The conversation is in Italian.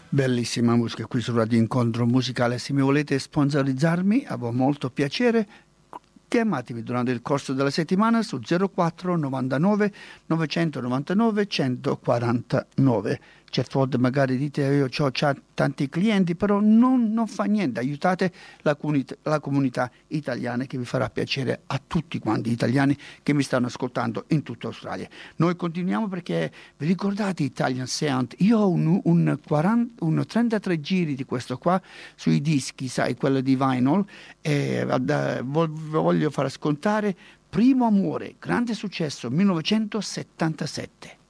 Bellissima musica qui su Radio Incontro Musicale. Se mi volete sponsorizzarmi, avrò molto piacere. Chiamatevi durante il corso della settimana su 04 99 999 149. Certe volte magari dite io ho tanti clienti, però non fa niente, aiutate la comunità italiana, che vi farà piacere a tutti quanti italiani che mi stanno ascoltando in tutta Australia. Noi continuiamo perché vi ricordate Italian Sound? Io ho un 33 giri di questo qua sui dischi, sai, quello di vinyl, e voglio far ascoltare Primo Amore, grande successo, 1977.